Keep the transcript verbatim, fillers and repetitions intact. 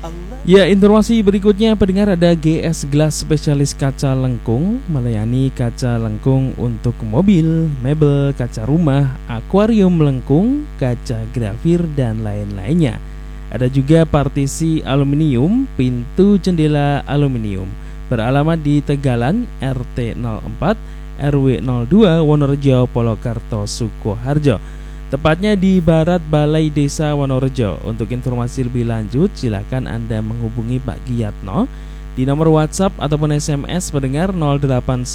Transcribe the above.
Ya, informasi berikutnya pendengar, ada G S Glass spesialis kaca lengkung, melayani kaca lengkung untuk mobil, mebel, kaca rumah, akuarium lengkung, kaca grafir dan lain-lainnya. Ada juga partisi aluminium, pintu jendela aluminium. Beralamat di Tegalan, R T nol empat R W nol dua, Wonorejo, Polokarto, Sukoharjo. Tepatnya di Barat Balai Desa Wonorejo. Untuk informasi lebih lanjut silakan Anda menghubungi Pak Giyatno di nomor WhatsApp ataupun S M S pendengar nol delapan